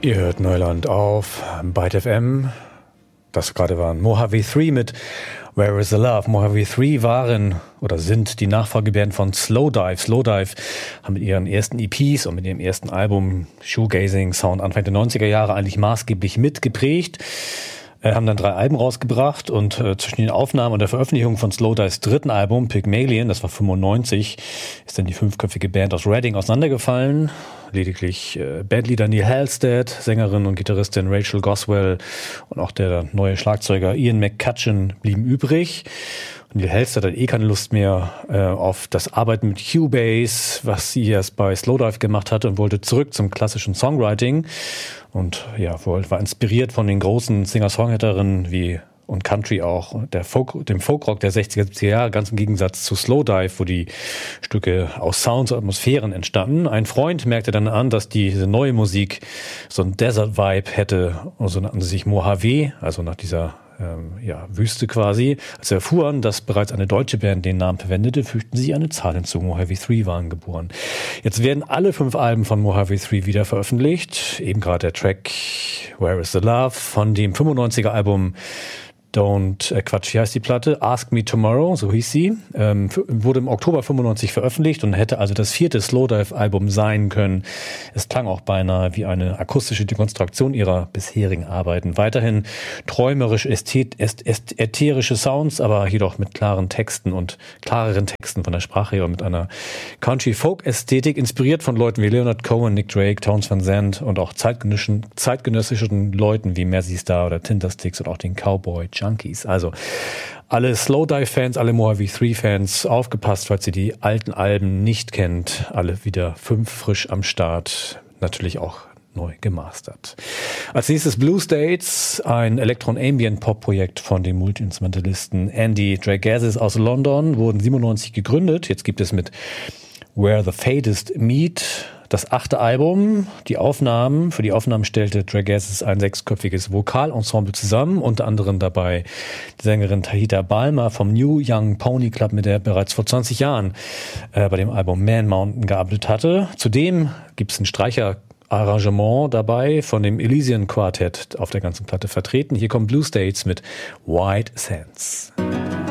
Ihr hört Neuland auf Byte FM. Das gerade waren Mojave 3 mit Where is the Love? Mojave 3 waren oder sind die Nachfolgeband von Slowdive. Slowdive haben mit ihren ersten EPs und mit ihrem ersten Album Shoegazing Sound Anfang der 90er Jahre eigentlich maßgeblich mitgeprägt. Haben dann 3 Alben rausgebracht und zwischen den Aufnahmen und der Veröffentlichung von Slowdives dritten Album, Pygmalion, das war 95, ist dann die 5-köpfige Band aus Reading auseinandergefallen. Lediglich Bandleader Neil Halstead, Sängerin und Gitarristin Rachel Goswell und auch der neue Schlagzeuger Ian McCutcheon blieben übrig. Und Neil Halstead hat keine Lust mehr auf das Arbeiten mit Cubase, was sie erst bei Slowdive gemacht hatte, und wollte zurück zum klassischen Songwriting. Und ja, war inspiriert von den großen Singer-Songwriterinnen wie und Country auch, dem Folkrock der 60er, 70er Jahre, ganz im Gegensatz zu Slowdive, wo die Stücke aus Sounds und Atmosphären entstanden. Ein Freund merkte dann an, dass diese neue Musik so einen Desert-Vibe hätte, und so nannten sie sich Mojave, also nach dieser Wüste quasi. Als sie erfuhren, dass bereits eine deutsche Band den Namen verwendete, fügten sie eine Zahl hinzu. Mojave 3 waren geboren. Jetzt werden alle 5 Alben von Mojave 3 wieder veröffentlicht. Eben gerade der Track Where is the Love von dem 95er Album wie heißt die Platte? Ask Me Tomorrow, so hieß sie. Wurde im Oktober 95 veröffentlicht und hätte also das 4. Slowdive-Album sein können. Es klang auch beinahe wie eine akustische Dekonstruktion ihrer bisherigen Arbeiten. Weiterhin träumerisch ätherische Sounds, aber jedoch mit klareren Texten von der Sprache her und mit einer Country-Folk-Ästhetik, inspiriert von Leuten wie Leonard Cohen, Nick Drake, Townes Van Zandt und auch zeitgenössischen Leuten wie Mazzy Star oder Tindersticks und auch den Cowboy Junkies. Also alle Slowdive-Fans, alle Mojave 3-Fans, aufgepasst, falls ihr die alten Alben nicht kennt. Alle wieder 5 frisch am Start, natürlich auch neu gemastert. Als nächstes Blue States, ein Elektron-Ambient-Pop-Projekt von dem Multi-Instrumentalisten Andy Dragazis aus London, wurden 97 gegründet. Jetzt gibt es mit Where the Fadest Meet das 8. Album. Für die Aufnahmen stellte Dragazis ein 6-köpfiges Vokalensemble zusammen, unter anderem dabei die Sängerin Tahita Balma vom New Young Pony Club, mit der er bereits vor 20 Jahren bei dem Album Man Mountain gearbeitet hatte. Zudem gibt es ein Streicherarrangement dabei von dem Elysian Quartet auf der ganzen Platte vertreten. Hier kommt Blue States mit White Sands.